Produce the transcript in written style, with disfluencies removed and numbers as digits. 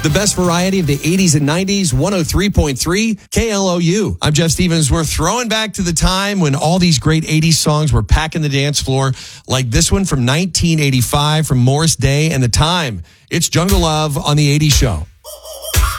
The best variety of the 80s and 90s, 103.3 KLOU. I'm Jeff Stevens. We're throwing back to the time when all these great 80s songs were packing the dance floor, like this one from 1985 from Morris Day and The Time. It's Jungle Love on The 80s Show.